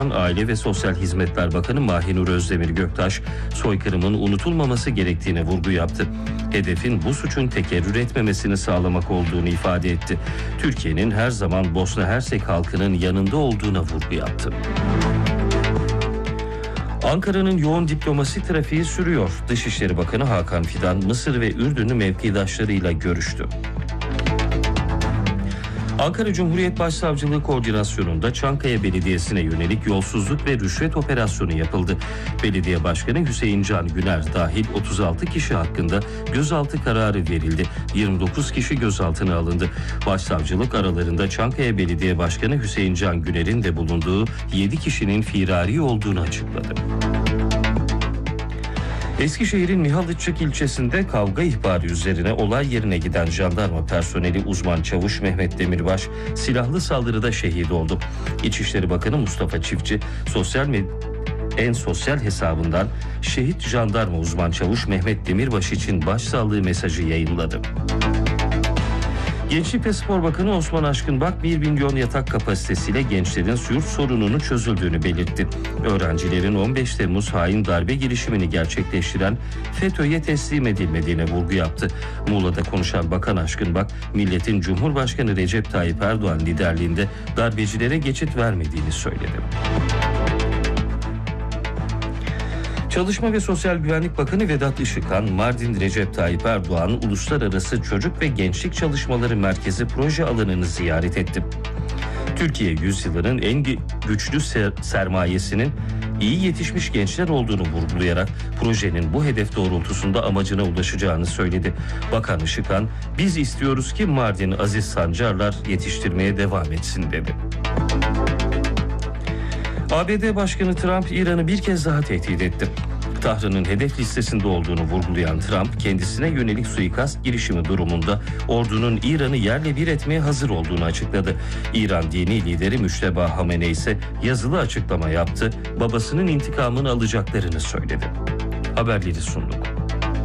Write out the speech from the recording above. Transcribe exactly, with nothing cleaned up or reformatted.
Aile ve Sosyal Hizmetler Bakanı Mahinur Özdemir Göktaş, soykırımın unutulmaması gerektiğine vurgu yaptı. Hedefin bu suçun tekerrür etmemesini sağlamak olduğunu ifade etti. Türkiye'nin her zaman Bosna Hersek halkının yanında olduğuna vurgu yaptı. Ankara'nın yoğun diplomasi trafiği sürüyor. Dışişleri Bakanı Hakan Fidan, Mısır ve Ürdünlü mevkidaşlarıyla görüştü. Ankara Cumhuriyet Başsavcılığı koordinasyonunda Çankaya Belediyesi'ne yönelik yolsuzluk ve rüşvet operasyonu yapıldı. Belediye Başkanı Hüseyin Can Güner dahil otuz altı kişi hakkında gözaltı kararı verildi. yirmi dokuz kişi gözaltına alındı. Başsavcılık aralarında Çankaya Belediye Başkanı Hüseyin Can Güner'in de bulunduğu yedi kişinin firari olduğunu açıkladı. Eskişehir'in Mihalıççık ilçesinde kavga ihbarı üzerine olay yerine giden jandarma personeli uzman çavuş Mehmet Demirbaş silahlı saldırıda şehit oldu. İçişleri Bakanı Mustafa Çiftçi sosyal med- en sosyal hesabından şehit jandarma uzman çavuş Mehmet Demirbaş için başsağlığı mesajı yayınladı. Gençlik ve Spor Bakanı Osman Aşkınbak bir milyon yatak kapasitesiyle gençlerin yurt sorununu çözüldüğünü belirtti. Öğrencilerin on beş Temmuz hain darbe girişimini gerçekleştiren FETÖ'ye teslim edilmediğine vurgu yaptı. Muğla'da konuşan Bakan Aşkınbak, milletin Cumhurbaşkanı Recep Tayyip Erdoğan liderliğinde darbecilere geçit vermediğini söyledi. Çalışma ve Sosyal Güvenlik Bakanı Vedat Işıkhan, Mardin Recep Tayyip Erdoğan Uluslararası Çocuk ve Gençlik Çalışmaları Merkezi proje alanını ziyaret etti. Türkiye yüzyılının en güçlü ser- sermayesinin iyi yetişmiş gençler olduğunu vurgulayarak projenin bu hedef doğrultusunda amacına ulaşacağını söyledi. Bakan Işıkhan, "Biz istiyoruz ki Mardin aziz sancarlar yetiştirmeye devam etsin," dedi. A B D Başkanı Trump, İran'ı bir kez daha tehdit etti. Tahran'ın hedef listesinde olduğunu vurgulayan Trump, kendisine yönelik suikast girişimi durumunda ordunun İran'ı yerle bir etmeye hazır olduğunu açıkladı. İran dini lideri Müşteba Hamenei ise yazılı açıklama yaptı, babasının intikamını alacaklarını söyledi. Haberleri sunduk.